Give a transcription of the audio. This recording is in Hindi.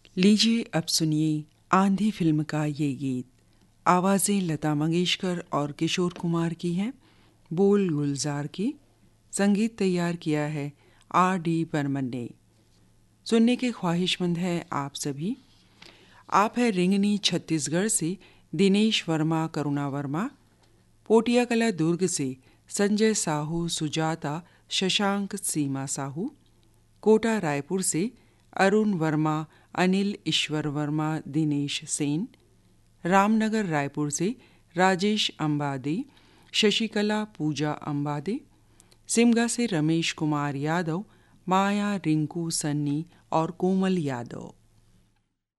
लीजिए अब सुनिए आंधी फिल्म का ये गीत। आवाज़ें लता मंगेशकर और किशोर कुमार की हैं, बोल गुलजार की। संगीत तैयार किया है R.D. बर्मन ने। सुनने के ख्वाहिशमंद हैं आप सभी। आप है रिंगनी छत्तीसगढ़ से दिनेश वर्मा, करुणा वर्मा। पोटिया कला दुर्ग से संजय साहू, सुजाता, शशांक, सीमा साहू। कोटा रायपुर से अरुण वर्मा, अनिल, ईश्वर वर्मा, दिनेश सेन। रामनगर रायपुर से राजेश अंबादे, शशिकला, पूजा अंबादे। सिमगा से रमेश कुमार यादव, माया, रिंकू, सन्नी और कोमल यादव।